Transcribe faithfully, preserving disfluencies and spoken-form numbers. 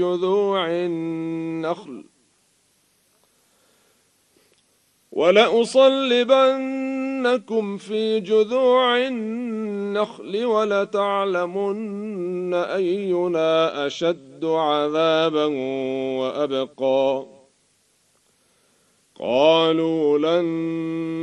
جذوع النخل ولأصلبنكم في جذوع النخل ولتعلمن أينا أشد عذابا وأبقى قالوا لن